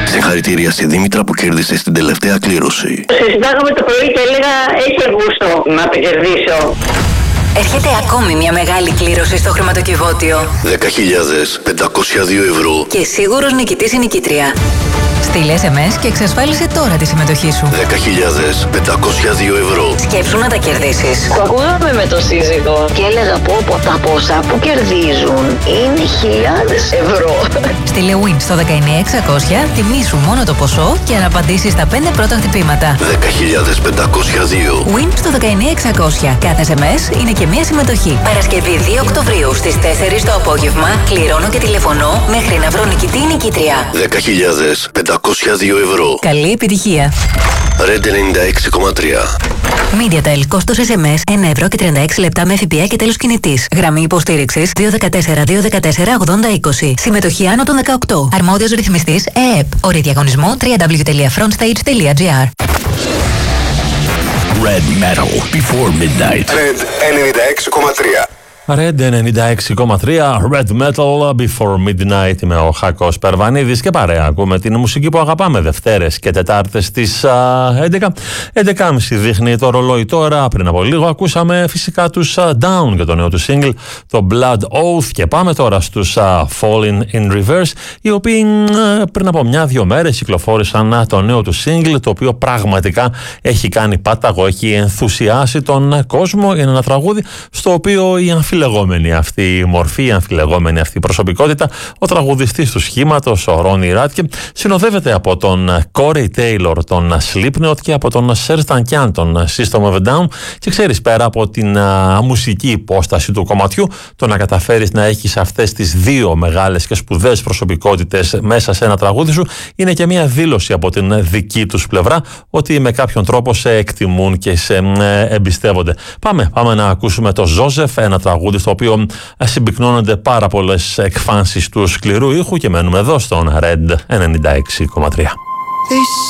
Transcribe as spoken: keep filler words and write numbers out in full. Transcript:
Συγχαρητήρια στη Δήμητρα που κέρδισε στην τελευταία κλήρωση. Συζητάγαμε το πρωί και έλεγα έχει γούστο να το κερδίσω. Έρχεται ακόμη μια μεγάλη κλήρωση στο χρηματοκιβώτιο. δέκα χιλιάδες πεντακόσια δύο ευρώ. Και σίγουρος νικητής ή νικήτρια. Στείλε ες εμ ες και εξασφάλισε τώρα τη συμμετοχή σου. δέκα χιλιάδες πεντακόσια δύο ευρώ. Σκέψου να τα κερδίσεις. Το ακούγαμε με το σύζυγο και έλεγα πω πω τα ποσά που κερδίζουν είναι χιλιάδες ευρώ. Στείλε win στο δεκαεννιά εξακόσια, τιμήσου μόνο το ποσό και αναπαντήσεις στα πέντε πρώτα χτυπήματα. δέκα χιλιάδες πεντακόσια δύο. Win στο δεκαεννιά εξακόσια. Κάθε ες εμ ες είναι και μία συμμετοχή. Παρασκευή δύο Οκτωβρίου στις τέσσερις το απόγευμα κληρώνω και τηλεφωνώ μέχρι να βρω νικητή ή νικήτρια. δέκα χιλιάδες πεντακόσια δύο ευρώ. Καλή επιτυχία. Ρεντ ενενήντα έξι κόμμα τρία. MediaTel, κόστος ες εμ ες ένα ευρώ και τριάντα έξι λεπτά με ΦΠΑ και τέλος κινητής. Γραμμή υποστήριξης δύο ένα τέσσερα δύο ένα τέσσερα ογδόντα είκοσι. Συμμετοχή άνω των δεκαοκτώ. Αρμόδιος ρυθμιστής ΕΕΠ. Όροι διαγωνισμού double-u double-u double-u τελεία frontstage τελεία gr. Red Metal Before Midnight. Ρεντ ενενήντα έξι κόμμα τρία. Ρεντ ενενήντα έξι κόμμα τρία, Red Metal Before Midnight. Είμαι ο Χάκος Περβανίδης και παρέα ακούμε την μουσική που αγαπάμε Δευτέρες και Τετάρτες στις έντεκα. έντεκα και μισή δείχνει το ρολόι τώρα. Πριν από λίγο ακούσαμε φυσικά τους Down και το νέο του single, το Blood Oath, και πάμε τώρα στους Falling in Reverse, οι οποίοι πριν από μια-δυο μέρες κυκλοφόρησαν το νέο του single, το οποίο πραγματικά έχει κάνει πάταγο, έχει ενθουσιάσει τον κόσμο. Είναι ένα τραγούδι στο οποίο η αμφιλεγόμενη αμφιλεγόμενη αυτή η μορφή, η αμφιλεγόμενη αυτή η προσωπικότητα, ο τραγουδιστής του σχήματος, ο Ρόνι Ράτκε, συνοδεύεται από τον Κόρεϊ Τέιλορ, τον Slipknot, και από τον Serj Tankian, τον System of a Down. Και ξέρεις, πέρα από την α, μουσική υπόσταση του κομματιού, το να καταφέρεις να έχεις αυτές τις δύο μεγάλες και σπουδαίες προσωπικότητες μέσα σε ένα τραγούδι σου, είναι και μια δήλωση από την δική τους πλευρά ότι με κάποιον τρόπο σε εκτιμούν και σε ε, εμπιστεύονται. Πάμε, πάμε να ακούσουμε το Ζόζεφ, ένα τραγούδι στο οποίο συμπυκνώνονται πάρα πολλές εκφάνσεις του σκληρού ήχου, και μένουμε εδώ στον Ρεντ ενενήντα έξι κόμμα τρία.